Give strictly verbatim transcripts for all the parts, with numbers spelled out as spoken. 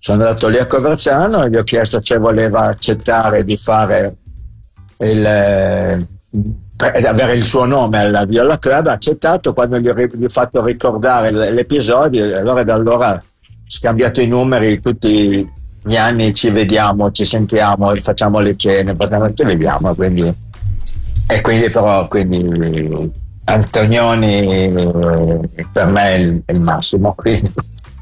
sono andato lì a Coverciano e gli ho chiesto se voleva accettare di fare il eh, per avere il suo nome al Viola Club. Ha accettato. Quando gli ho, gli ho fatto ricordare l'episodio, allora da allora ho scambiato i numeri tutti gli anni, ci vediamo, ci sentiamo, facciamo le cene, ci vediamo, quindi e quindi però quindi Antonioni per me è il, è il massimo, quindi.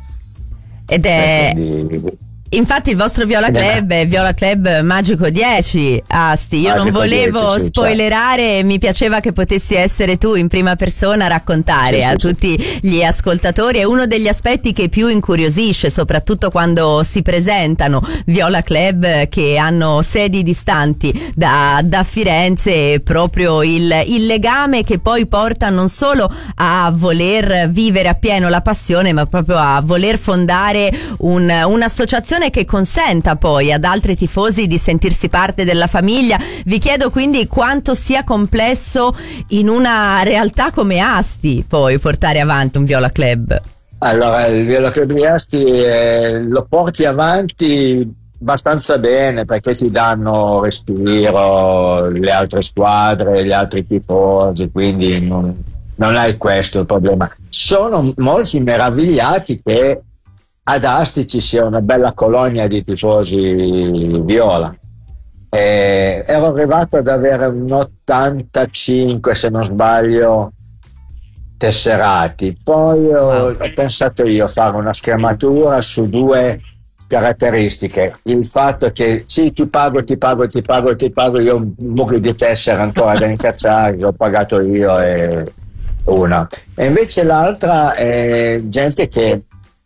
Ed è quindi, infatti il vostro Viola Club è Viola Club Magico dieci, Asti. Io Magico non volevo dieci, sì, spoilerare, certo. Mi piaceva che potessi essere tu in prima persona a raccontare sì, a sì, tutti sì. gli ascoltatori. È uno degli aspetti che più incuriosisce, soprattutto quando si presentano Viola Club che hanno sedi distanti da, da Firenze, proprio il, il legame che poi porta non solo a voler vivere appieno la passione, ma proprio a voler fondare un, un'associazione che consenta poi ad altri tifosi di sentirsi parte della famiglia. Vi chiedo quindi quanto sia complesso in una realtà come Asti poi portare avanti un Viola Club. Allora, il Viola Club di Asti eh, lo porti avanti abbastanza bene, perché ti danno respiro le altre squadre, gli altri tifosi, quindi non, non hai questo il problema. Sono molti meravigliati che ad Asti ci sia una bella colonia di tifosi viola. Eh, ero arrivato ad avere un ottantacinque, se non sbaglio, tesserati. Poi ho, ho pensato io a fare una schermatura su due caratteristiche: il fatto che sì, ti pago, ti pago, ti pago, ti pago, io ho un mucchio di tessere ancora da incacciare, l'ho pagato io, e una. E invece l'altra è gente che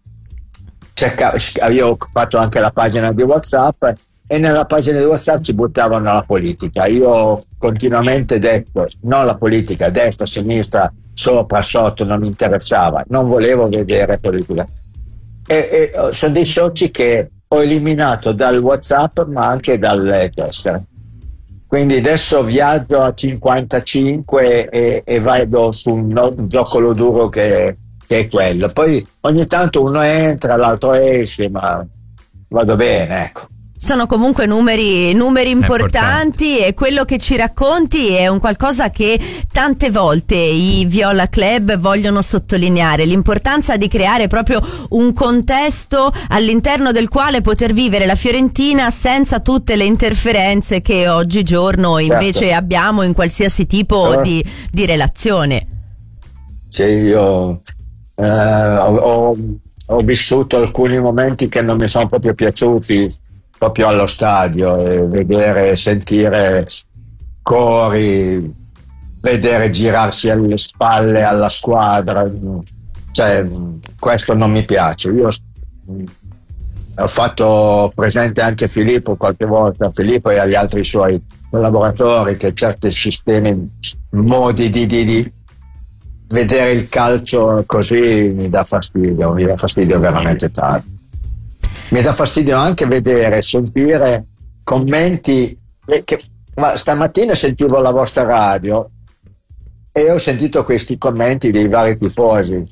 cerca, io ho fatto anche la pagina di WhatsApp, e nella pagina di WhatsApp ci buttavano la politica. Io ho continuamente detto no, la politica, destra, sinistra, sopra, sotto, non mi interessava, non volevo vedere politica. E, e sono dei soci che ho eliminato dal WhatsApp, ma anche dalle tessere. Quindi adesso viaggio a cinquantacinque e, e vado su un, no, un zoccolo duro che che è quello. Poi ogni tanto uno entra, l'altro esce, ma vado bene, ecco. Sono comunque numeri, numeri importanti, importante. E quello che ci racconti è un qualcosa che tante volte i Viola Club vogliono sottolineare: l'importanza di creare proprio un contesto all'interno del quale poter vivere la Fiorentina senza tutte le interferenze che oggigiorno invece certo. abbiamo in qualsiasi tipo eh. di, di relazione. Sì, io Eh, ho, ho vissuto alcuni momenti che non mi sono proprio piaciuti proprio allo stadio, e vedere, sentire cori, vedere girarsi alle spalle alla squadra, cioè questo non mi piace. Io ho fatto presente anche Filippo qualche volta, Filippo e agli altri suoi collaboratori, che certi sistemi, modi di, di, di vedere il calcio così mi dà fastidio, mi dà fastidio veramente tanto. Mi dà fastidio anche vedere, sentire commenti che, ma stamattina sentivo la vostra radio e ho sentito questi commenti dei vari tifosi,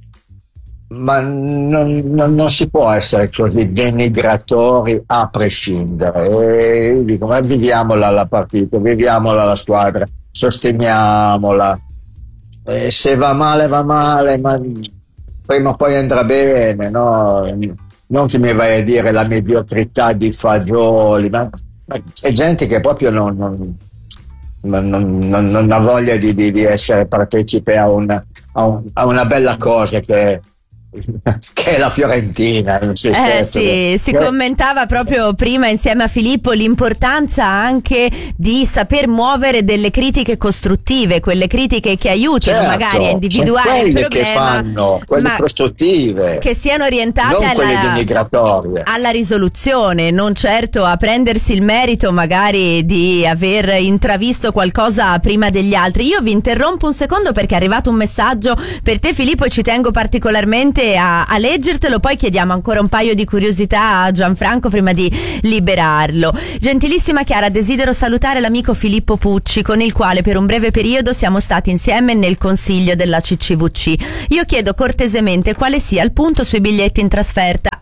ma non, non, non si può essere così denigratori a prescindere. E io dico, ma viviamola la partita, viviamola la squadra, sosteniamola. Eh, se va male va male, ma prima o poi andrà bene, no? Non che mi vai a dire la mediocrità di Fagioli, ma, ma c'è gente che proprio non, non, non, non, non ha voglia di, di, di essere partecipe a una, a, un, a una bella cosa che che è la Fiorentina in se eh stesso. sì, si che... commentava proprio prima insieme a Filippo l'importanza anche di saper muovere delle critiche costruttive, quelle critiche che aiutano certo, magari a individuare il problema, che fanno quelle costruttive, che siano orientate non quelle denigratorie, alla risoluzione, non certo a prendersi il merito magari di aver intravisto qualcosa prima degli altri. Io vi interrompo un secondo perché è arrivato un messaggio per te, Filippo, e ci tengo particolarmente A, a leggertelo, poi chiediamo ancora un paio di curiosità a Gianfranco prima di liberarlo. Gentilissima Chiara, desidero salutare l'amico Filippo Pucci, con il quale per un breve periodo siamo stati insieme nel consiglio della C C V C. Io chiedo cortesemente quale sia il punto sui biglietti in trasferta,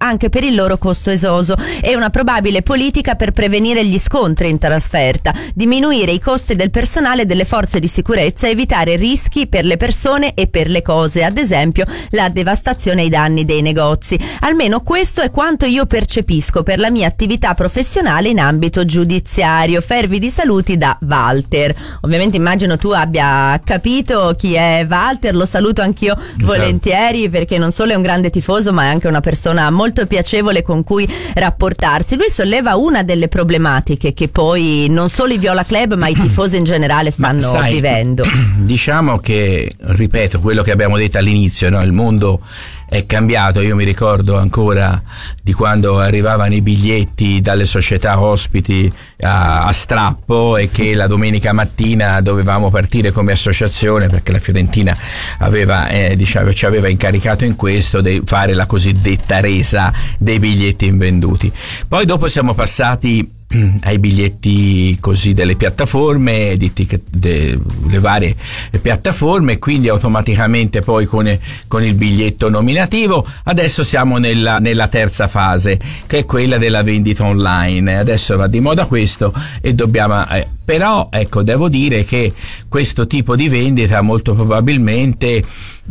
anche per il loro costo esoso e una probabile politica per prevenire gli scontri in trasferta, diminuire i costi del personale delle forze di sicurezza e evitare rischi per le persone e per le cose, ad esempio la devastazione e i danni dei negozi. Almeno questo è quanto io percepisco per la mia attività professionale in ambito giudiziario. Fervidi saluti da Walter. Ovviamente immagino tu abbia capito chi è Walter, lo saluto anch'io volentieri perché non solo è un grande tifoso ma è anche una persona molto piacevole con cui rapportarsi. Lui solleva una delle problematiche che poi non solo i Viola Club ma i tifosi in generale stanno sai, vivendo. Diciamo che, ripeto, quello che abbiamo detto all'inizio, no? Il mondo è cambiato. Io mi ricordo ancora di quando arrivavano i biglietti dalle società ospiti a, a strappo e che la domenica mattina dovevamo partire come associazione perché la Fiorentina aveva, eh, diciamo, ci aveva incaricato in questo di fare la cosiddetta resa dei biglietti invenduti. Poi dopo siamo passati ai biglietti così delle piattaforme, di ticket, delle varie piattaforme, quindi automaticamente poi con, con il biglietto nominativo. Adesso siamo nella, nella terza fase, che è quella della vendita online. Adesso va di moda questo e dobbiamo eh, però ecco, devo dire che questo tipo di vendita molto probabilmente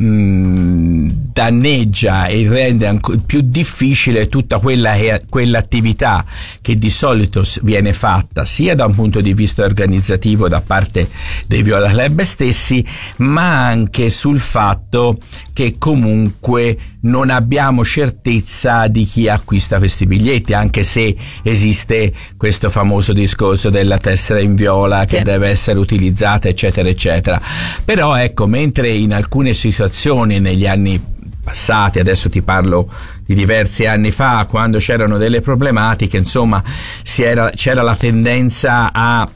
mh, danneggia e rende ancora più difficile tutta quella quell'attività che di solito viene fatta sia da un punto di vista organizzativo da parte dei Viola Club stessi, ma anche sul fatto che comunque non abbiamo certezza di chi acquista questi biglietti, anche se esiste questo famoso discorso della tessera in viola che sì. deve essere utilizzata eccetera eccetera. Però ecco, mentre in alcune situazioni negli anni passati, adesso ti parlo di diversi anni fa, quando c'erano delle problematiche, insomma si era, c'era la tendenza a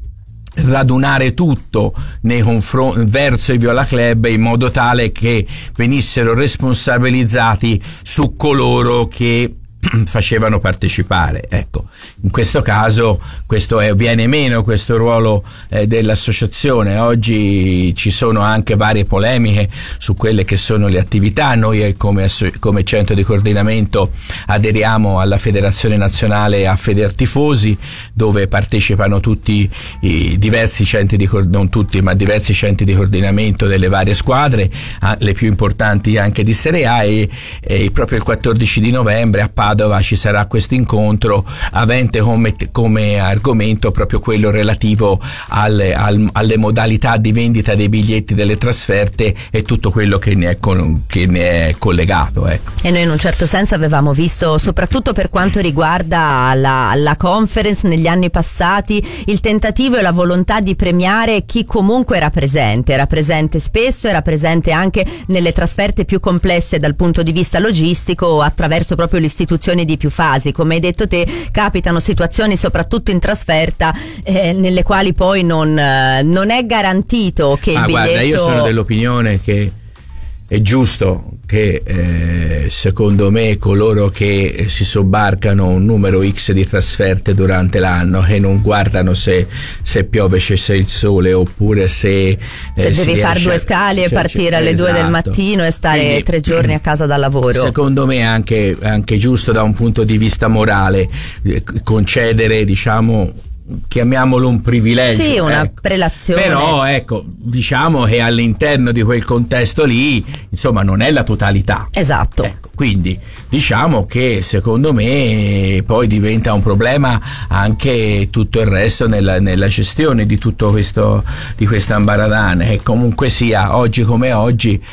radunare tutto nei confron- verso i Viola Club in modo tale che venissero responsabilizzati su coloro che facevano partecipare. Ecco, in questo caso questo è, viene meno questo ruolo eh, dell'associazione. Oggi ci sono anche varie polemiche su quelle che sono le attività. Noi come, come centro di coordinamento aderiamo alla Federazione Nazionale a Federtifosi, dove partecipano tutti i diversi centri di non tutti ma diversi centri di coordinamento delle varie squadre, le più importanti anche di Serie A, e, e proprio il quattordici di novembre a Padova ci sarà questo incontro avente come, come argomento proprio quello relativo alle, al, alle modalità di vendita dei biglietti delle trasferte e tutto quello che ne è, con, che ne è collegato. Ecco. E noi in un certo senso avevamo visto, soprattutto per quanto riguarda la, la conference negli anni passati, il tentativo e la volontà di premiare chi comunque era presente, era presente spesso, era presente anche nelle trasferte più complesse dal punto di vista logistico attraverso proprio l'istituzione di più fasi. Come hai detto te, capitano situazioni soprattutto in trasferta eh, nelle quali poi non, eh, non è garantito che ah, il biglietto... Guarda, io sono dell'opinione che è giusto che eh, secondo me coloro che si sobbarcano un numero X di trasferte durante l'anno e non guardano se, se piove, se il sole oppure se eh, se devi fare due scale e partire alle esatto. due del mattino e stare Quindi, tre giorni a casa dal lavoro. Secondo me è anche, anche giusto da un punto di vista morale eh, concedere, diciamo, chiamiamolo un privilegio, sì, una ecco. prelazione. Però ecco, diciamo che all'interno di quel contesto lì, insomma, non è la totalità. Esatto. Ecco, quindi diciamo che secondo me poi diventa un problema anche tutto il resto nella, nella gestione di tutto questo, di questa ambaradana, che comunque sia oggi come oggi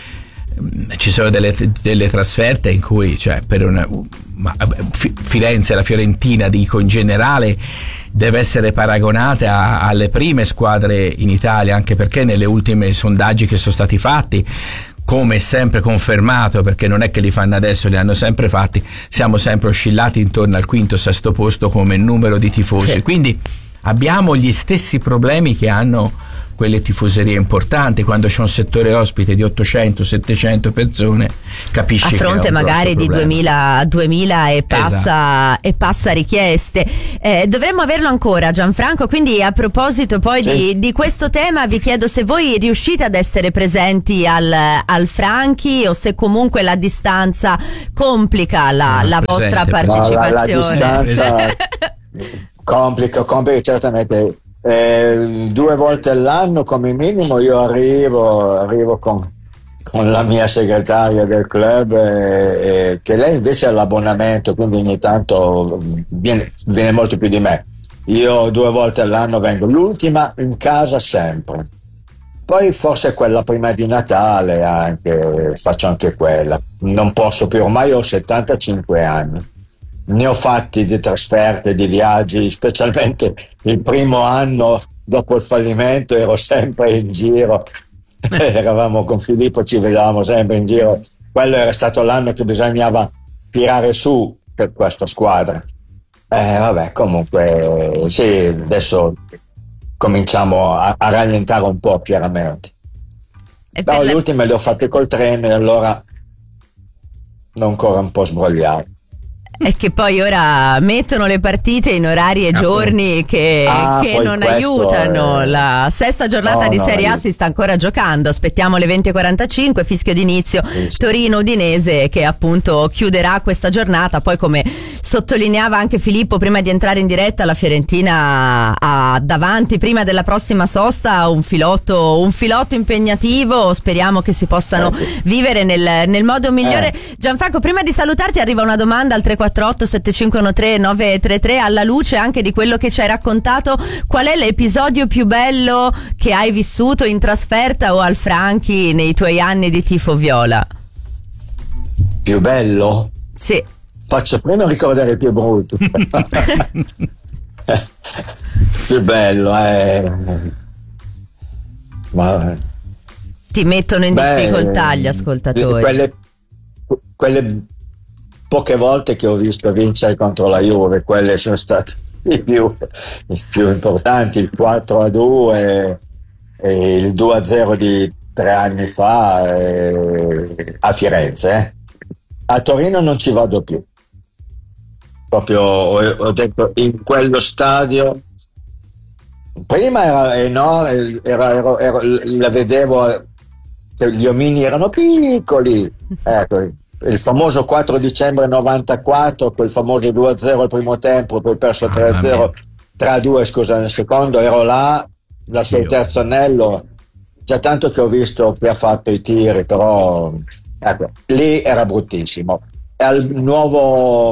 ci sono delle, delle trasferte in cui, cioè, per una ma, Firenze, la Fiorentina dico in generale, deve essere paragonata a, alle prime squadre in Italia, anche perché nelle ultime sondaggi che sono stati fatti, come è sempre confermato, perché non è che li fanno adesso, li hanno sempre fatti, siamo sempre oscillati intorno al quinto sesto posto come numero di tifosi, sì. Quindi abbiamo gli stessi problemi che hanno quelle tifoserie importanti, quando c'è un settore ospite di ottocento settecento persone, capisci a fronte che è un magari di duemila, duemila e passa, esatto. e passa richieste. Eh, dovremmo averlo ancora, Gianfranco, quindi a proposito poi sì. di, di questo tema vi chiedo se voi riuscite ad essere presenti al, al Franchi o se comunque la distanza complica la, la vostra partecipazione. No, la, la distanza complica, complica certamente. Eh, due volte all'anno come minimo io arrivo, arrivo con, con la mia segretaria del club, eh, eh, che lei invece ha l'abbonamento, quindi ogni tanto viene, viene molto più di me. Io due volte all'anno vengo, l'ultima in casa sempre, poi forse quella prima di Natale anche, faccio anche quella, non posso più, ormai ho settantacinque anni. Ne ho fatti di trasferte, di viaggi, specialmente il primo anno dopo il fallimento ero sempre in giro, eravamo con Filippo, ci vedevamo sempre in giro, quello era stato l'anno che bisognava tirare su per questa squadra. Eh, vabbè, comunque sì, adesso cominciamo a, a rallentare un po' chiaramente. No, le ultime le ho fatte col treno e allora non ancora un po' sbrogliato. E che poi ora mettono le partite in orari e giorni che, ah, che non aiutano. È... La sesta giornata no, di Serie no, A si sta ancora giocando. Aspettiamo le venti e quarantacinque, fischio d'inizio sì. Torino-Udinese che appunto chiuderà questa giornata. Poi, come sottolineava anche Filippo prima di entrare in diretta, la Fiorentina ha davanti prima della prossima sosta un filotto, un filotto impegnativo. Speriamo che si possano eh. vivere nel, nel modo migliore. Eh. Gianfranco, prima di salutarti arriva una domanda al tre quattro otto sette cinque uno tre nove tre tre, alla luce anche di quello che ci hai raccontato. Qual è l'episodio più bello che hai vissuto in trasferta o al Franchi nei tuoi anni di tifo viola? Più bello? Sì. Faccio prima ricordare il più brutto. Più bello eh. Ma ti mettono in Beh, difficoltà gli ascoltatori. Quelle, quelle poche volte che ho visto vincere contro la Juve, quelle sono state i più, i più importanti, il quattro a due e il due a zero di tre anni fa eh, a Firenze. Eh. A Torino non ci vado più. Proprio ho, ho detto, in quello stadio prima era enorme, era, era, era, la vedevo, gli omini erano piccoli, ecco. Il famoso quattro dicembre novantaquattro, quel famoso due a zero al primo tempo, poi perso tre a zero, tre a due scusa nel secondo, ero là, lascio il terzo anello, già tanto che ho visto chi ha fatto i tiri, però ecco, lì era bruttissimo. E al nuovo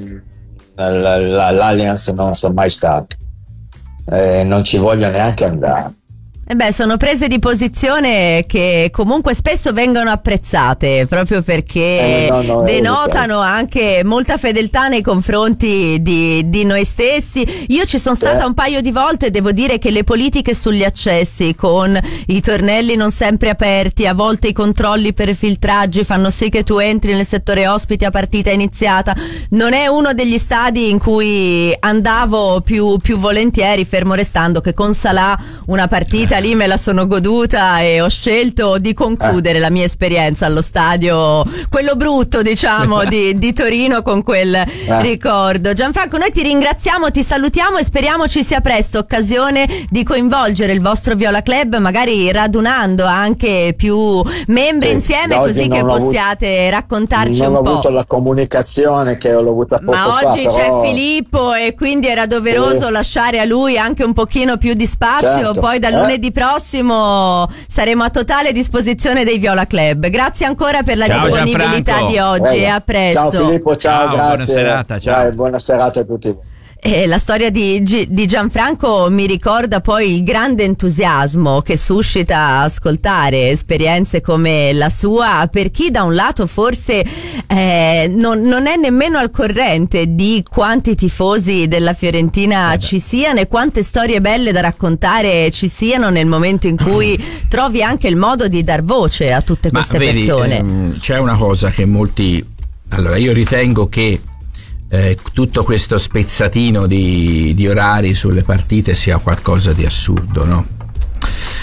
l'Allianz non sono mai stato, eh, non ci voglio neanche andare. E beh, sono prese di posizione che comunque spesso vengono apprezzate proprio perché eh, no, no, denotano anche molta fedeltà nei confronti di, di noi stessi. Io ci sono stata eh. un paio di volte, devo dire che le politiche sugli accessi, con i tornelli non sempre aperti, a volte i controlli per filtraggi fanno sì che tu entri nel settore ospiti a partita iniziata. Non è uno degli stadi in cui andavo più, più volentieri, fermo restando che con Salah una partita lì me la sono goduta e ho scelto di concludere eh. la mia esperienza allo stadio, quello brutto diciamo di, di Torino, con quel eh. ricordo. Gianfranco, noi ti ringraziamo, ti salutiamo e speriamo ci sia presto occasione di coinvolgere il vostro Viola Club, magari radunando anche più membri sì, insieme, così che possiate avuto, raccontarci un po'. Non ho avuto la comunicazione che l'ho avuta poco ma fa, oggi però... c'è Filippo e quindi era doveroso sì. lasciare a lui anche un pochino più di spazio, certo. Poi da lunedì eh. prossimo saremo a totale disposizione dei Viola Club. Grazie ancora per la ciao, disponibilità Gianfranco. Di oggi e a presto. Ciao Filippo, ciao, ciao grazie. Buona serata, ciao. Dai, buona serata a tutti. E la storia di, di Gianfranco mi ricorda poi il grande entusiasmo che suscita ascoltare esperienze come la sua, per chi da un lato forse eh, non, non è nemmeno al corrente di quanti tifosi della Fiorentina eh ci siano e quante storie belle da raccontare ci siano nel momento in cui trovi anche il modo di dar voce a tutte queste Ma vedi, persone. Ehm, c'è una cosa che molti... Allora, io ritengo che Eh, tutto questo spezzatino di, di orari sulle partite sia qualcosa di assurdo, no?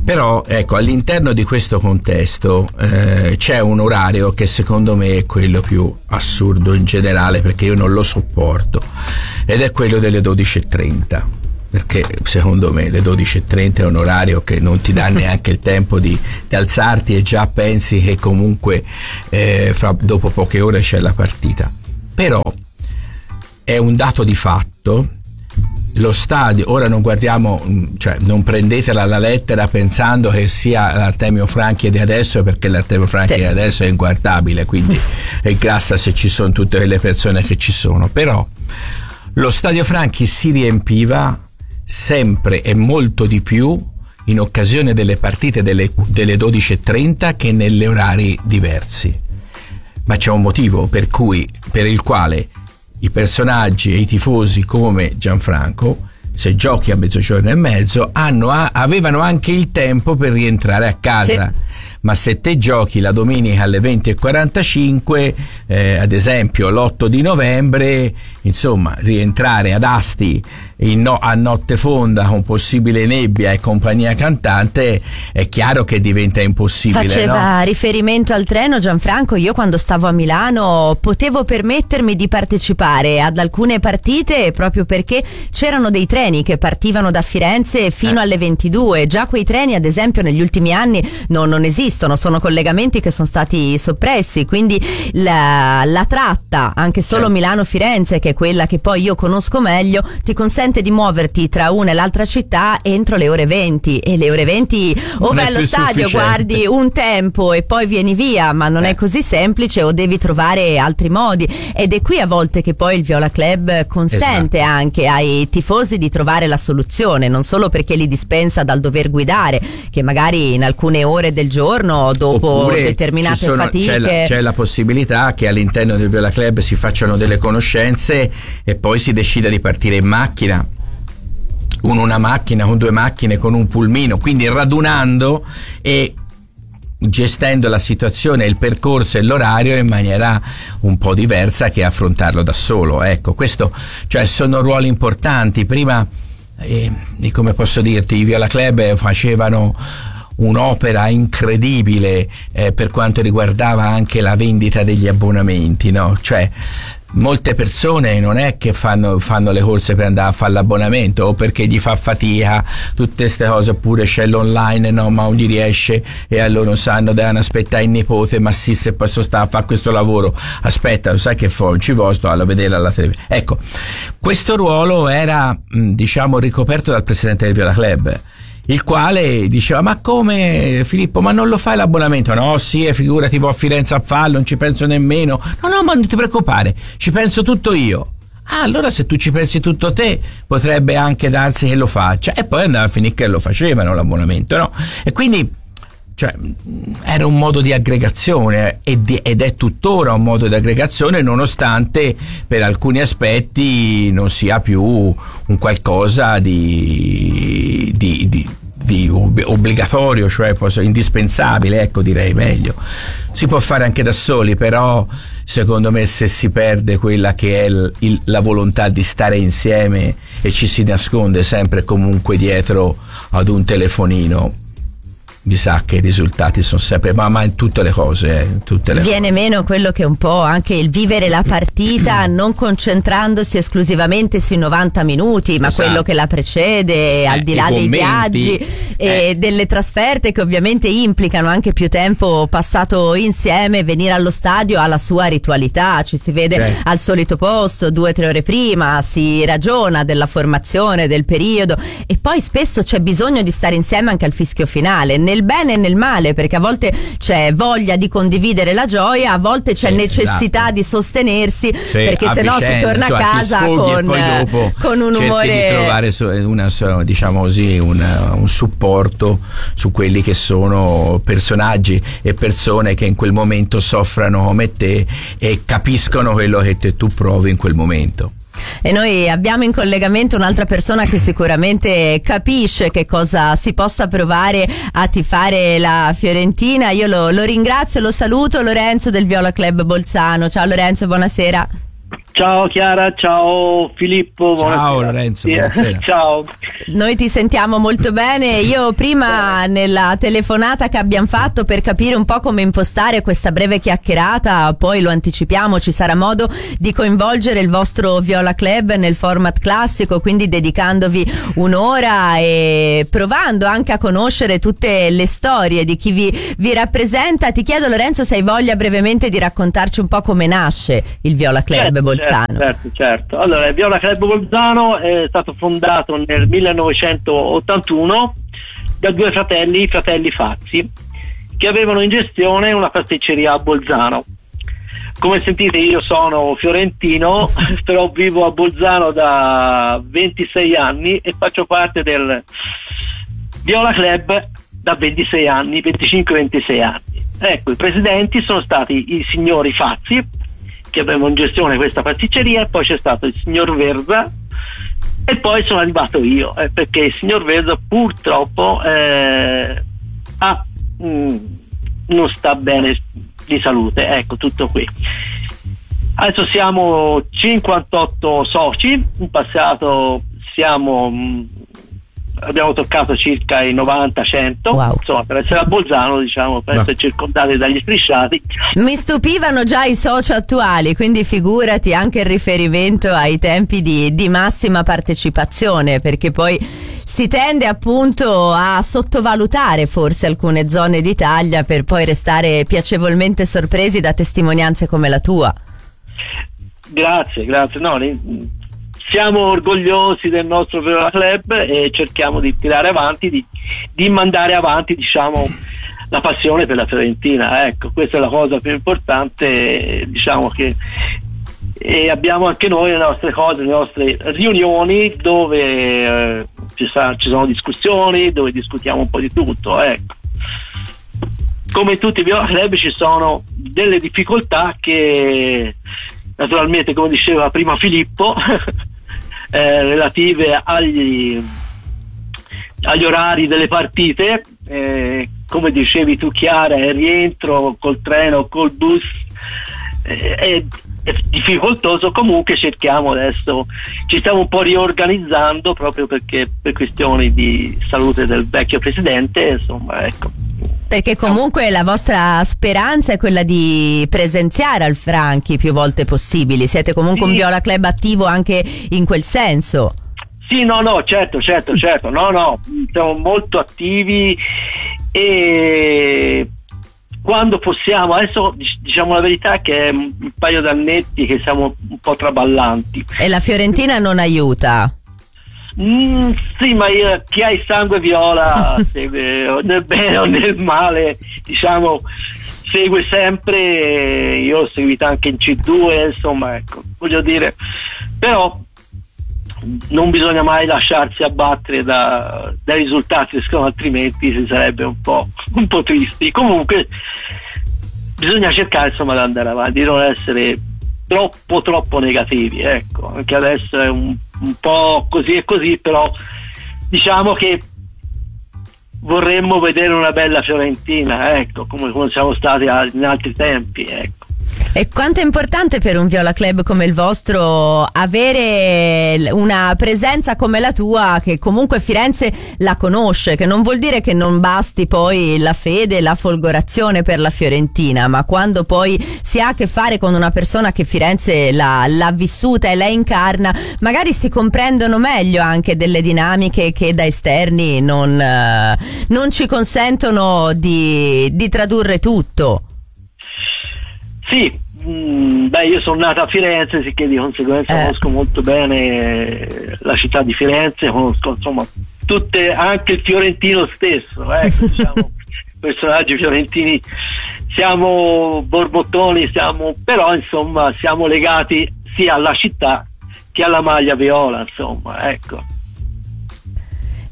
Però ecco, all'interno di questo contesto eh, c'è un orario che secondo me è quello più assurdo in generale, perché io non lo sopporto, ed è quello delle dodici e trenta, perché secondo me le dodici e trenta è un orario che non ti dà neanche il tempo di, di alzarti e già pensi che comunque eh, fra, dopo poche ore c'è la partita. Però è un dato di fatto. Lo stadio, ora non guardiamo, cioè non prendetela alla lettera pensando che sia l'Artemio Franchi di adesso, perché l'Artemio Franchi di adesso è inguardabile, quindi è grassa se ci sono tutte quelle persone che ci sono. Però lo stadio Franchi si riempiva sempre e molto di più in occasione delle partite delle, delle dodici e trenta che nelle orari diversi. Ma c'è un motivo per cui, per il quale i personaggi e i tifosi come Gianfranco, se giochi a mezzogiorno e mezzo, hanno, avevano anche il tempo per rientrare a casa. Sì. Ma se te giochi la domenica alle venti e quarantacinque, eh, ad esempio l'otto di novembre, insomma, rientrare ad Asti in no, a notte fonda con possibile nebbia e compagnia cantante, è chiaro che diventa impossibile. Faceva no? riferimento al treno Gianfranco. Io quando stavo a Milano potevo permettermi di partecipare ad alcune partite proprio perché c'erano dei treni che partivano da Firenze fino eh. alle ventidue. Già quei treni, ad esempio, negli ultimi anni non, non esistono, sono collegamenti che sono stati soppressi, quindi la, la tratta, anche solo certo. Milano-Firenze, che è quella che poi io conosco meglio, ti consente di muoverti tra una e l'altra città entro le ore venti, e le ore venti o vai allo stadio, guardi un tempo e poi vieni via, ma non eh. è così semplice, o devi trovare altri modi, ed è qui a volte che poi il Viola Club consente esatto. anche ai tifosi di trovare la soluzione, non solo perché li dispensa dal dover guidare, che magari in alcune ore del giorno dopo Oppure determinate sono, fatiche c'è la, c'è la possibilità che all'interno del Viola Club si facciano delle conoscenze e poi si decida di partire in macchina, con una macchina, con due macchine, con un pulmino, quindi radunando e gestendo la situazione, il percorso e l'orario in maniera un po' diversa che affrontarlo da solo. Ecco, questo, cioè, sono ruoli importanti. Prima, eh, come posso dirti, i Viola Club facevano un'opera incredibile eh, per quanto riguardava anche la vendita degli abbonamenti, no? Cioè, molte persone non è che fanno, fanno le corse per andare a fare l'abbonamento o perché gli fa fatica, tutte queste cose, oppure c'è l'online, no, ma non gli riesce e allora non sanno, devono aspettare il nipote, ma sì, se posso stare a fare questo lavoro, aspetta, lo sai che fa, non ci vuoi, sto a vedere alla televisione. Ecco, questo ruolo era, diciamo, ricoperto dal presidente del Viola Club, il quale diceva: ma come, Filippo, ma non lo fai l'abbonamento? No, sì, figurati, vo a Firenze a farlo, non ci penso nemmeno. No, no, ma non ti preoccupare, ci penso tutto io. Ah, allora se tu ci pensi tutto te, potrebbe anche darsi che lo faccia. E poi andava a finire che lo facevano l'abbonamento, no? E quindi, cioè, era un modo di aggregazione ed è tuttora un modo di aggregazione, nonostante per alcuni aspetti non sia più un qualcosa di, di, di, di obbligatorio, cioè indispensabile, ecco, direi meglio. Si può fare anche da soli, però secondo me se si perde quella che è il, il, la volontà di stare insieme e ci si nasconde sempre comunque dietro ad un telefonino, mi sa che i risultati sono sempre, ma, ma in tutte le cose, eh, in tutte le viene cose. meno quello che è un po' anche il vivere la partita non concentrandosi esclusivamente sui novanta minuti, ma esatto. quello che la precede, eh, al di là dei commenti, viaggi e eh. delle trasferte che ovviamente implicano anche più tempo passato insieme. Venire allo stadio ha la sua ritualità, ci si vede cioè. al solito posto due o tre ore prima, si ragiona della formazione, del periodo, e poi spesso c'è bisogno di stare insieme anche al fischio finale, nel bene e nel male, perché a volte c'è voglia di condividere la gioia, a volte c'è sì, necessità esatto. di sostenersi, sì, perché se no si torna a casa con, dopo con un umore, di trovare una, diciamo così, una, un supporto su quelli che sono personaggi e persone che in quel momento soffrano come te e capiscono quello che te, tu provi in quel momento. E noi abbiamo in collegamento un'altra persona che sicuramente capisce che cosa si possa provare a tifare la Fiorentina. Io lo, lo ringrazio, lo saluto, Lorenzo del Viola Club Bolzano. Ciao Lorenzo, buonasera. Ciao Chiara, ciao Filippo. Ciao Lorenzo, buonasera. Ciao. Noi ti sentiamo molto bene. Io prima nella telefonata che abbiamo fatto per capire un po' come impostare questa breve chiacchierata, poi lo anticipiamo, ci sarà modo di coinvolgere il vostro Viola Club nel format classico, quindi dedicandovi un'ora e provando anche a conoscere tutte le storie di chi vi, vi rappresenta. Ti chiedo Lorenzo se hai voglia brevemente di raccontarci un po' come nasce il Viola Club certo, Bolzano. Certo, certo. Allora, il Viola Club Bolzano è stato fondato nel millenovecentottantuno da due fratelli, i fratelli Fazzi, che avevano in gestione una pasticceria a Bolzano. Come sentite io sono fiorentino, però vivo a Bolzano da ventisei anni e faccio parte del Viola Club da ventisei anni, venticinque ventisei anni. Ecco, i presidenti sono stati i signori Fazzi, che avevano in gestione questa pasticceria, e poi c'è stato il signor Verza e poi sono arrivato io, eh, perché il signor Verza purtroppo eh, ha, mh, non sta bene di salute, ecco, tutto qui. Adesso siamo cinquantotto soci, in passato siamo mh, abbiamo toccato circa i novanta cento, wow. Insomma, per essere a Bolzano, diciamo, per no. essere circondati dagli strisciati. Mi stupivano già i soci attuali, quindi figurati anche il riferimento ai tempi di, di massima partecipazione, perché poi si tende appunto a sottovalutare forse alcune zone d'Italia per poi restare piacevolmente sorpresi da testimonianze come la tua. Grazie, grazie. No, siamo orgogliosi del nostro Viola Club e cerchiamo di tirare avanti, di, di mandare avanti, diciamo, la passione per la Fiorentina. Ecco, questa è la cosa più importante, diciamo, che e abbiamo anche noi le nostre cose, le nostre riunioni dove eh, ci, sa, ci sono discussioni, dove discutiamo un po' di tutto. Ecco. Come in tutti i Viola Club ci sono delle difficoltà che naturalmente, come diceva prima Filippo, eh, relative agli, agli orari delle partite, eh, come dicevi tu Chiara, il rientro col treno, col bus, eh, è, è difficoltoso. Comunque cerchiamo adesso, ci stiamo un po' riorganizzando proprio perché per questioni di salute del vecchio presidente, insomma, ecco. Perché comunque la vostra speranza è quella di presenziare al Franchi più volte possibili. Siete comunque sì. un Viola Club attivo anche in quel senso. Sì, no, no, certo, certo, certo. No, no, siamo molto attivi e quando possiamo, adesso diciamo la verità che è un paio d'annetti che siamo un po' traballanti. E la Fiorentina non aiuta? Mm, sì, ma io, chi ha il sangue viola segue nel bene o nel male, diciamo, segue sempre. Io ho seguito anche in C due, insomma, ecco, voglio dire, però non bisogna mai lasciarsi abbattere da, dai risultati, secondo, altrimenti si sarebbe un po', un po' tristi. Comunque bisogna cercare, insomma, di andare avanti, di non essere troppo troppo negativi, ecco. Anche adesso è un, un po' così e così, però diciamo che vorremmo vedere una bella Fiorentina, ecco, come, come siamo stati in altri tempi, ecco. E quanto è importante per un Viola Club come il vostro avere una presenza come la tua, che comunque Firenze la conosce, che non vuol dire che non basti poi la fede, la folgorazione per la Fiorentina, ma quando poi si ha a che fare con una persona che Firenze l'ha, l'ha vissuta e la incarna, magari si comprendono meglio anche delle dinamiche che da esterni non, eh, non ci consentono di, di tradurre tutto. Sì, mh, beh, io sono nata a Firenze, sicché di conseguenza eh. conosco molto bene la città di Firenze, conosco insomma tutte, anche il fiorentino stesso, ecco, diciamo, personaggi fiorentini, siamo borbottoni, siamo, però insomma siamo legati sia alla città che alla maglia viola, insomma, ecco.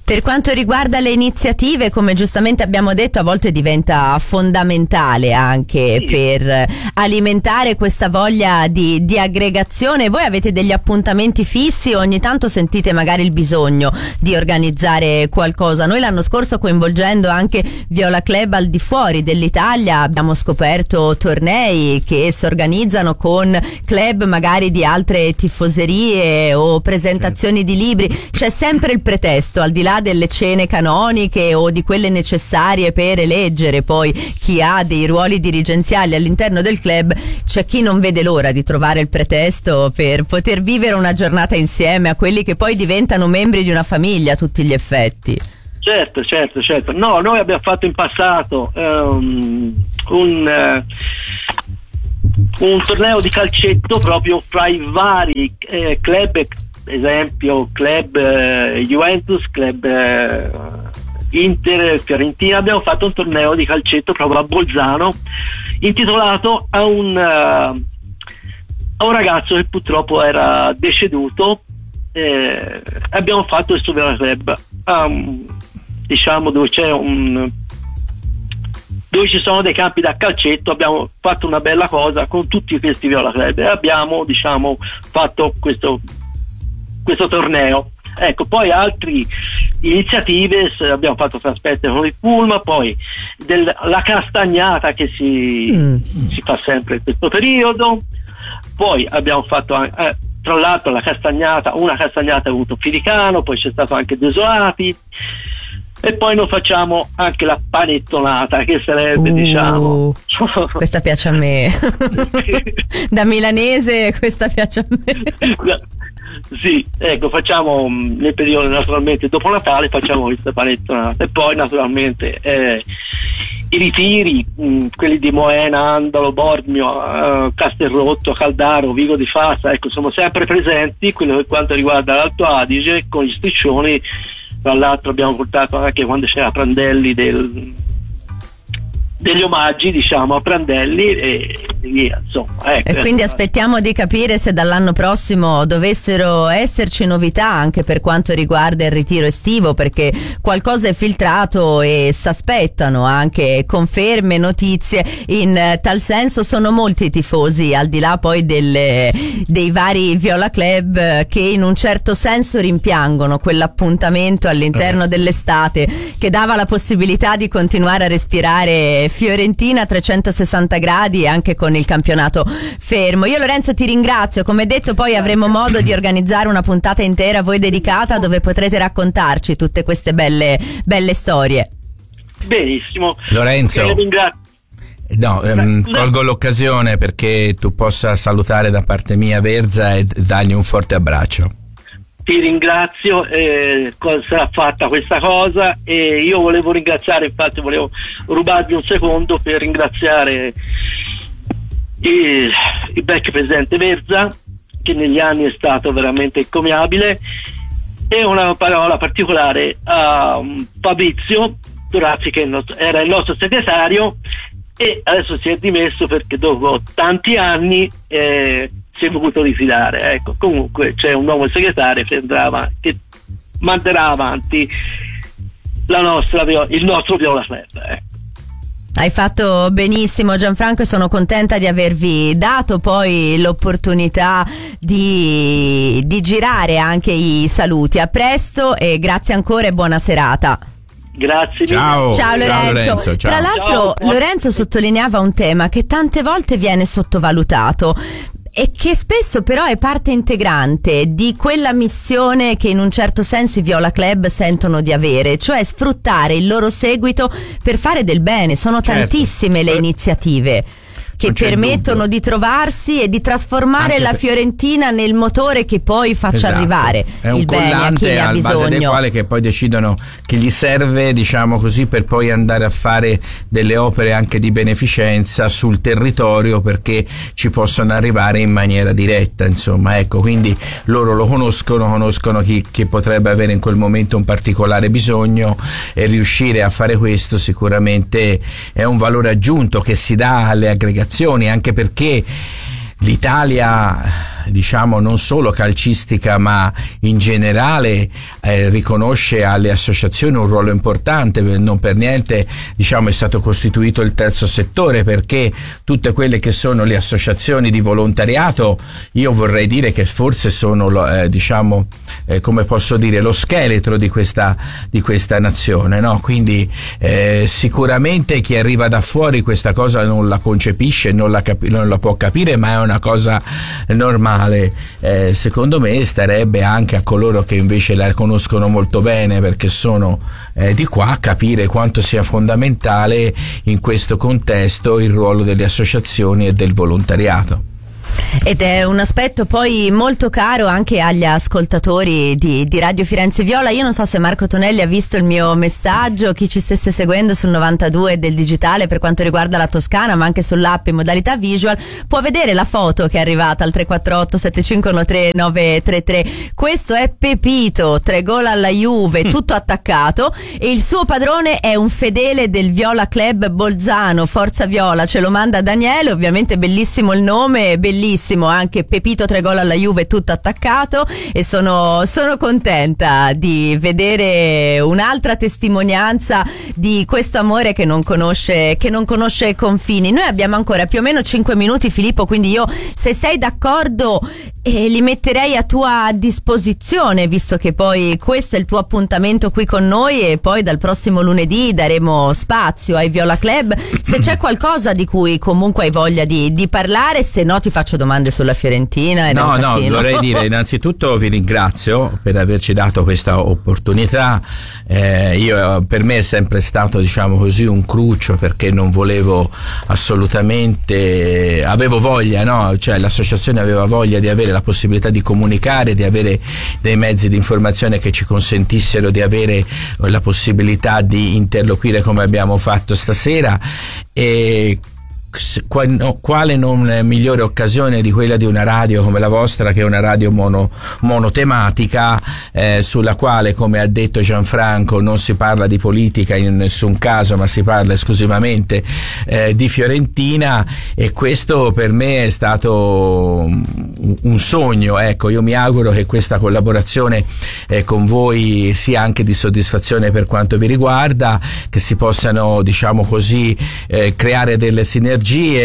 Per quanto riguarda le iniziative, come giustamente abbiamo detto, a volte diventa fondamentale anche sì. per alimentare questa voglia di, di aggregazione. Voi avete degli appuntamenti fissi o ogni tanto sentite magari il bisogno di organizzare qualcosa? Noi l'anno scorso, coinvolgendo anche Viola Club al di fuori dell'Italia, abbiamo scoperto tornei che si organizzano con club magari di altre tifoserie o presentazioni di libri. C'è sempre il pretesto, al di là delle cene canoniche o di quelle necessarie per eleggere poi chi ha dei ruoli dirigenziali all'interno del club, c'è chi non vede l'ora di trovare il pretesto per poter vivere una giornata insieme a quelli che poi diventano membri di una famiglia a tutti gli effetti. Certo, certo, certo. No, noi abbiamo fatto in passato um, un uh, un torneo di calcetto proprio fra i vari eh, club, esempio club eh, Juventus, club eh, Inter, Fiorentina. Abbiamo fatto un torneo di calcetto proprio a Bolzano intitolato a un, uh, a un ragazzo che purtroppo era deceduto. Eh, abbiamo fatto questo Viola Club, um, diciamo, dove c'è un dove ci sono dei campi da calcetto. Abbiamo fatto una bella cosa con tutti questi Viola Club e abbiamo, diciamo, fatto questo questo torneo. Ecco, poi altre iniziative abbiamo fatto trasferte con il Pulma, poi del, la castagnata che si, mm. si fa sempre in questo periodo. Poi abbiamo fatto eh, tra l'altro la castagnata, una castagnata ha avuto Filicano, poi c'è stato anche Desolati, e poi noi facciamo anche la panettonata, che sarebbe, uh, diciamo, questa piace a me. Da milanese questa piace a me. Sì, ecco, facciamo nel periodo naturalmente dopo Natale facciamo questa panettonata, e poi naturalmente eh, i ritiri, mh, quelli di Moena, Andalo, Bormio, eh, Castelrotto, Caldaro, Vigo di Fassa, ecco, sono sempre presenti. Quello per quanto riguarda l'Alto Adige, con gli striscioni, tra l'altro abbiamo portato anche, quando c'era Prandelli, del degli omaggi, diciamo, a Prandelli e via, insomma, ecco. E quindi aspettiamo di capire se dall'anno prossimo dovessero esserci novità anche per quanto riguarda il ritiro estivo, perché qualcosa è filtrato e si aspettano anche conferme, notizie in tal senso. Sono molti i tifosi, al di là poi delle, dei vari Viola Club, che in un certo senso rimpiangono quell'appuntamento all'interno dell'estate che dava la possibilità di continuare a respirare Fiorentina a trecentosessanta gradi anche con il campionato fermo. Io, Lorenzo, ti ringrazio. Come detto, poi avremo modo di organizzare una puntata intera a voi dedicata, dove potrete raccontarci tutte queste belle belle storie. Benissimo, Lorenzo. Ringrazio. No, ehm, colgo l'occasione perché tu possa salutare da parte mia Verza e dargli un forte abbraccio. Ti ringrazio, eh, sarà fatta questa cosa, e io volevo ringraziare, infatti volevo rubarvi un secondo per ringraziare il, il vecchio presidente Verza, che negli anni è stato veramente encomiabile, e una parola particolare a Fabrizio Durazzi, che era il nostro segretario e adesso si è dimesso perché dopo tanti anni eh, si è voluto rifidare. Ecco, comunque c'è un nuovo segretario che andrà, che manderà avanti la nostra, il nostro Viola Club. Ecco. Hai fatto benissimo, Gianfranco, e sono contenta di avervi dato poi l'opportunità di, di girare anche i saluti. A presto e grazie ancora e buona serata. Grazie. Ciao. Ciao Lorenzo. Ciao, Lorenzo, ciao. Tra l'altro Ciao. Lorenzo sottolineava un tema che tante volte viene sottovalutato e che spesso però è parte integrante di quella missione che in un certo senso i Viola Club sentono di avere, cioè sfruttare il loro seguito per fare del bene. Sono Certo. tantissime le iniziative che Non c'è permettono dubbio. di trovarsi e di trasformare Anche la per- Fiorentina nel motore che poi faccia Esatto. arrivare è un il bene a chi collante ne ha al base del bisogno. quale che poi decidono che gli serve, diciamo così, per poi andare a fare delle opere anche di beneficenza sul territorio, perché ci possono arrivare in maniera diretta, insomma, ecco. Quindi loro lo conoscono, conoscono chi, chi potrebbe avere in quel momento un particolare bisogno, e riuscire a fare questo sicuramente è un valore aggiunto che si dà alle aggregazioni, anche perché l'Italia diciamo non solo calcistica ma in generale eh, riconosce alle associazioni un ruolo importante. Non per niente diciamo è stato costituito il terzo settore, perché tutte quelle che sono le associazioni di volontariato, io vorrei dire che forse sono eh, diciamo eh, come posso dire lo scheletro di questa di questa nazione, no? Quindi eh, sicuramente chi arriva da fuori questa cosa non la concepisce, non la, capi- non la può capire, ma è una cosa normale. Eh, secondo me starebbe anche a coloro che invece la conoscono molto bene, perché sono eh, di qua, capire quanto sia fondamentale in questo contesto il ruolo delle associazioni e del volontariato. Ed è un aspetto poi molto caro anche agli ascoltatori di, di Radio Firenze Viola. Io non so se Marco Tonelli ha visto il mio messaggio, chi ci stesse seguendo sul novantadue del digitale per quanto riguarda la Toscana, ma anche sull'app in modalità visual, può vedere la foto che è arrivata al tre quattro otto sette cinque uno tre nove tre tre. Questo è Pepito, tre gol alla Juve, tutto attaccato, e il suo padrone è un fedele del Viola Club Bolzano, Forza Viola, ce lo manda Daniele, ovviamente bellissimo il nome, bellissimo anche Pepito, tre gol alla Juve, tutto attaccato, e sono, sono contenta di vedere un'altra testimonianza di questo amore che non conosce che non conosce confini. Noi abbiamo ancora più o meno cinque minuti, Filippo, quindi io, se sei d'accordo, eh, li metterei a tua disposizione, visto che poi questo è il tuo appuntamento qui con noi e poi dal prossimo lunedì daremo spazio ai Viola Club. Se c'è qualcosa di cui comunque hai voglia di, di parlare, se no ti faccio domande sulla Fiorentina. No, no, vorrei dire innanzitutto vi ringrazio per averci dato questa opportunità. Eh, io, per me è sempre stato, diciamo così, un cruccio, perché non volevo assolutamente, avevo voglia, no? Cioè l'associazione aveva voglia di avere la possibilità di comunicare, di avere dei mezzi di informazione che ci consentissero di avere la possibilità di interloquire come abbiamo fatto stasera, e quale non migliore occasione di quella di una radio come la vostra, che è una radio mono, monotematica, eh, sulla quale, come ha detto Gianfranco, non si parla di politica in nessun caso, ma si parla esclusivamente eh, di Fiorentina, e questo per me è stato un, un sogno. Ecco, io mi auguro che questa collaborazione eh, con voi sia anche di soddisfazione per quanto vi riguarda, che si possano, diciamo così, eh, creare delle sinergie.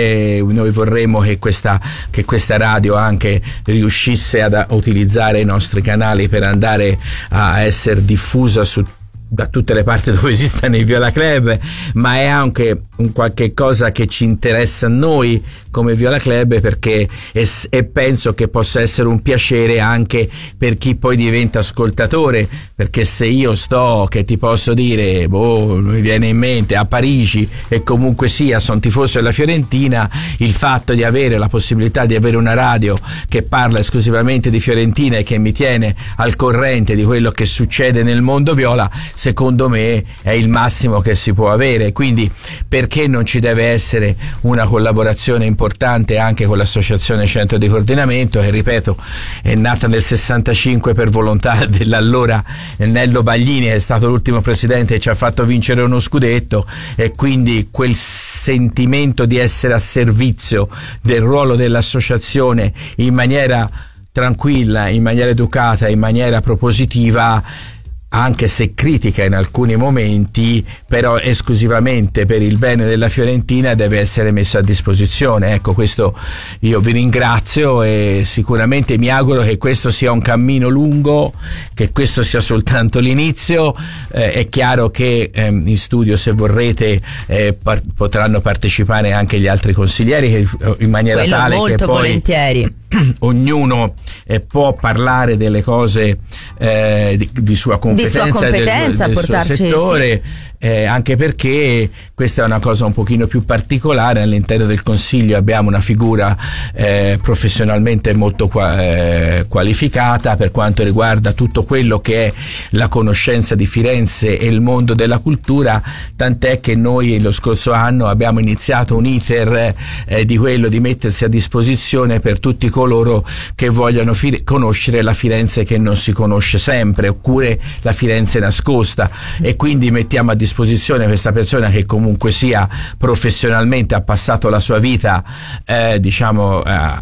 Noi vorremmo che questa, che questa radio anche riuscisse ad utilizzare i nostri canali per andare a essere diffusa su da tutte le parti dove esistano i Viola Club, ma è anche un qualche cosa che ci interessa a noi come Viola Club, perché e, e penso che possa essere un piacere anche per chi poi diventa ascoltatore, perché se io sto, che ti posso dire, boh, mi viene in mente, a Parigi, e comunque sia sono tifoso della Fiorentina, il fatto di avere la possibilità di avere una radio che parla esclusivamente di Fiorentina e che mi tiene al corrente di quello che succede nel mondo viola, secondo me è il massimo che si può avere. Quindi perché non ci deve essere una collaborazione importante anche con l'associazione Centro di Coordinamento, che ripeto è nata nel sessantacinque per volontà dell'allora Nello Baglini, che è stato l'ultimo presidente che ci ha fatto vincere uno scudetto, e quindi quel sentimento di essere a servizio del ruolo dell'associazione in maniera tranquilla, in maniera educata, in maniera propositiva, anche se critica in alcuni momenti, però esclusivamente per il bene della Fiorentina, deve essere messo a disposizione. Ecco, questo io vi ringrazio, e sicuramente mi auguro che questo sia un cammino lungo, che questo sia soltanto l'inizio. Eh, è chiaro che ehm, in studio, se vorrete, eh, par- potranno partecipare anche gli altri consiglieri, che, in maniera Quello tale molto che poi volentieri ognuno eh, può parlare delle cose eh, di, di sua competenza, di sua competenza del, del suo settore, sì. eh, anche perché questa è una cosa un pochino più particolare. All'interno del Consiglio abbiamo una figura eh, professionalmente molto qua, eh, qualificata per quanto riguarda tutto quello che è la conoscenza di Firenze e il mondo della cultura, tant'è che noi lo scorso anno abbiamo iniziato un iter eh, di quello di mettersi a disposizione per tutti coloro che vogliono fi- conoscere la Firenze che non si conosce sempre, oppure la Firenze nascosta, e quindi mettiamo a disposizione questa persona che comunque sia professionalmente ha passato la sua vita eh, diciamo eh,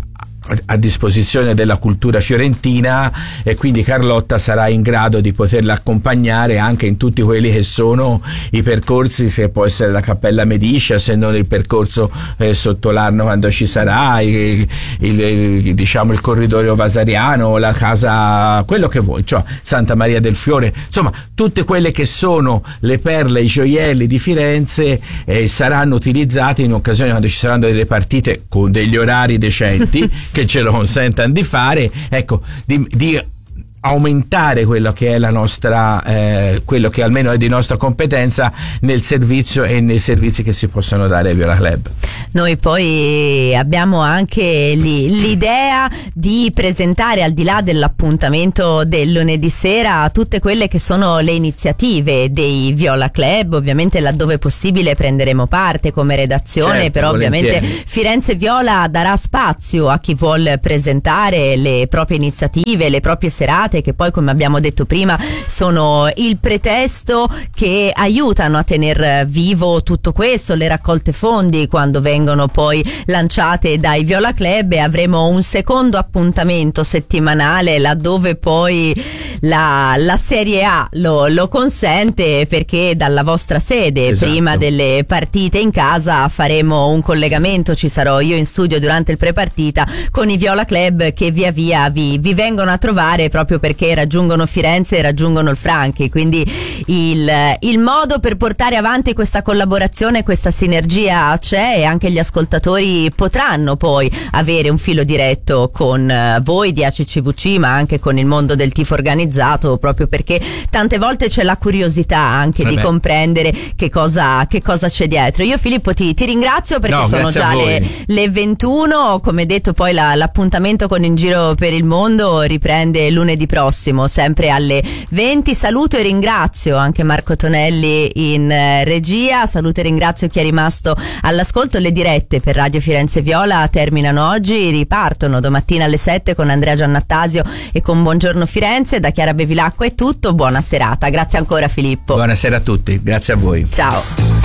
a disposizione della cultura fiorentina, e quindi Carlotta sarà in grado di poterla accompagnare anche in tutti quelli che sono i percorsi, se può essere la Cappella Medicea, se non il percorso eh, sotto l'Arno quando ci sarà, il, il, il, diciamo il corridoio vasariano, la casa, quello che vuoi, cioè Santa Maria del Fiore, insomma tutte quelle che sono le perle, i gioielli di Firenze eh, saranno utilizzati in occasione quando ci saranno delle partite con degli orari decenti che ce lo consentano di fare, ecco, di, di aumentare quello che è la nostra eh, quello che almeno è di nostra competenza nel servizio e nei servizi che si possono dare ai Viola Club. Noi poi abbiamo anche l'idea di presentare, al di là dell'appuntamento del lunedì sera, tutte quelle che sono le iniziative dei Viola Club. Ovviamente laddove possibile prenderemo parte come redazione, certo, però volentieri. Ovviamente Firenze Viola darà spazio a chi vuol presentare le proprie iniziative, le proprie serate, che poi, come abbiamo detto prima, sono il pretesto che aiutano a tener vivo tutto questo, le raccolte fondi quando vengono poi lanciate dai Viola Club, e avremo un secondo appuntamento settimanale laddove poi la, la Serie A lo, lo consente, perché dalla vostra sede, esatto, prima delle partite in casa, faremo un collegamento, ci sarò io in studio durante il prepartita con i Viola Club che via via vi, vi vengono a trovare, proprio perché raggiungono Firenze e raggiungono il Franchi, quindi il, il modo per portare avanti questa collaborazione, questa sinergia c'è, e anche gli ascoltatori potranno poi avere un filo diretto con voi di A C C V C, ma anche con il mondo del tifo organizzato, proprio perché tante volte c'è la curiosità anche Vabbè. di comprendere che cosa, che cosa c'è dietro. Io Filippo ti, ti ringrazio perché no, sono già le, le ventuno, come detto poi la, l'appuntamento con In Giro per il Mondo riprende lunedì prossimo sempre alle venti. Saluto e ringrazio anche Marco Tonelli in eh, regia, saluto e ringrazio chi è rimasto all'ascolto. Le dirette per Radio Firenze Viola terminano oggi, ripartono domattina alle sette con Andrea Giannattasio e con Buongiorno Firenze. Da Chiara Bevilacqua è tutto, buona serata, grazie ancora Filippo. Buonasera a tutti, grazie a voi. Ciao.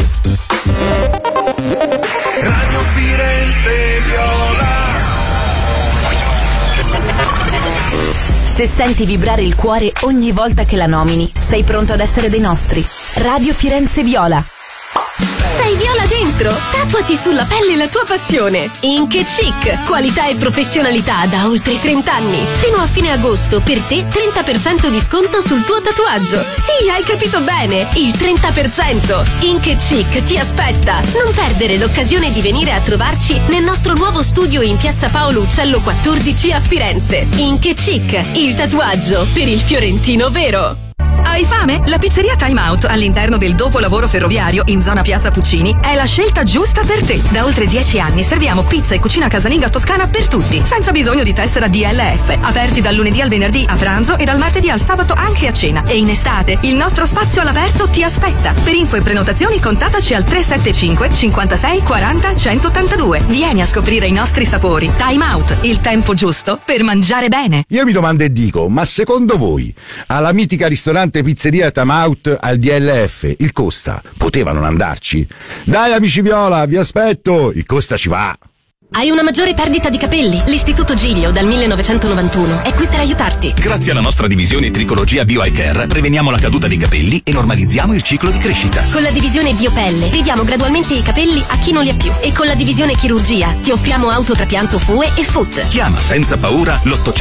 Radio Firenze Viola. Se senti vibrare il cuore ogni volta che la nomini, sei pronto ad essere dei nostri. Radio Firenze Viola. Sei Viola dentro? Tatuati sulla pelle la tua passione. Ink e Chic, qualità e professionalità da oltre trenta anni. Fino a fine agosto per te trenta per cento di sconto sul tuo tatuaggio. Sì, hai capito bene, il trenta per cento. Ink e Chic ti aspetta. Non perdere l'occasione di venire a trovarci nel nostro nuovo studio in piazza Paolo Uccello quattordici a Firenze. Ink e Chic, il tatuaggio per il fiorentino vero. Hai fame? La pizzeria Time Out all'interno del dopolavoro ferroviario in zona Piazza Puccini è la scelta giusta per te. Da oltre dieci anni serviamo pizza e cucina casalinga toscana per tutti, senza bisogno di tessera D L F. Aperti dal lunedì al venerdì a pranzo e dal martedì al sabato anche a cena. E in estate il nostro spazio all'aperto ti aspetta. Per info e prenotazioni contattaci al tre sette cinque cinquantasei quaranta centottantadue. Vieni a scoprire i nostri sapori. Time Out, il tempo giusto per mangiare bene. Io mi domando e dico, ma secondo voi alla mitica ristorante pizzeria Time Out al D L F il Costa poteva non andarci? Dai amici Viola, vi aspetto, il Costa ci va. Hai una maggiore perdita di capelli? L'Istituto Giglio dal millenovecentonovantuno è qui per aiutarti. Grazie alla nostra divisione Tricologia Bio Eye Care preveniamo la caduta dei capelli e normalizziamo il ciclo di crescita. Con la divisione Biopelle ridiamo gradualmente i capelli a chi non li ha più. E con la divisione Chirurgia ti offriamo autotrapianto F U E e F U T. Chiama senza paura l'ottocento